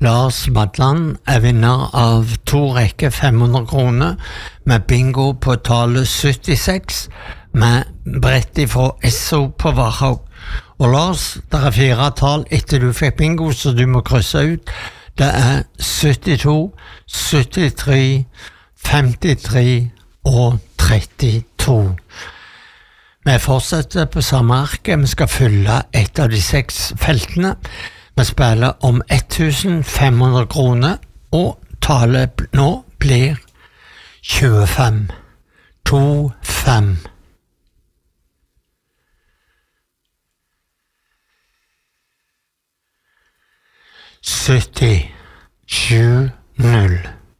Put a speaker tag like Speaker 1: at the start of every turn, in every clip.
Speaker 1: Lars Madland vinner av 2 rekker 500 kroner med bingo på tallet 76 med brett fra Esso på Varhaug. Og Lars, det 4 tall etter du fikk bingo, så du må krysse ut. Det 72, 73, 53 og 32. Vi fortsetter på samme arket. Vi skal fylle et av de 6 feltene. Vi spiller om 1500 kroner, og tallet nå blir 25. 25. Sytti, 70.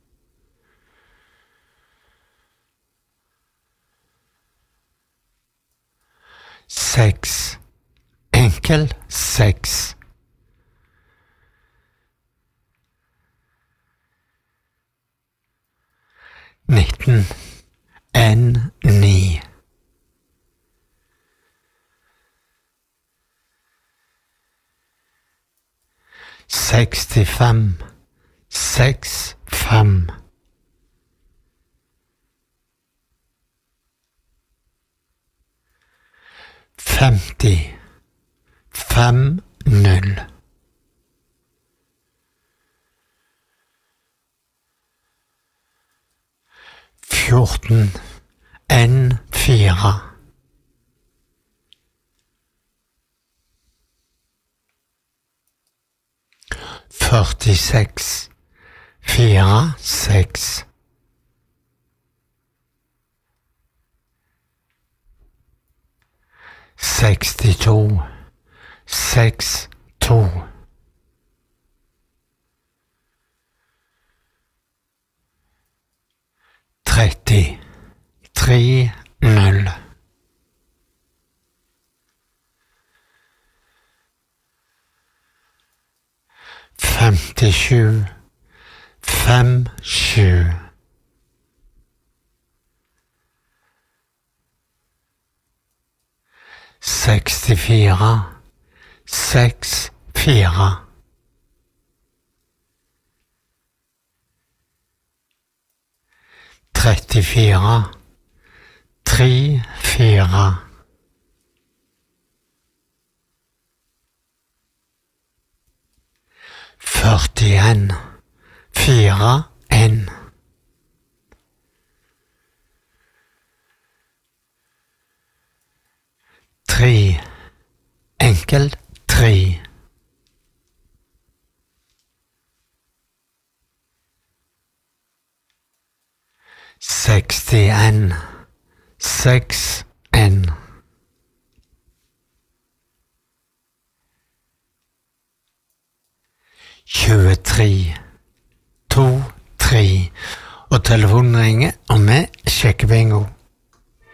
Speaker 1: Seks, enkel 6. 19, 9. 65, 6, 5. 50, 5, 0. 14, 4. 46, 4, 6. 62, 6, 2. 30, 3, 0. 57, 5, 7. 64, 6, 4. 34, 3, 4. 41, 4, 1. 3, enkel 3. 61, 6, 1. 23, 2, 3. Og telefonen ringer, og vi sjekker bingo.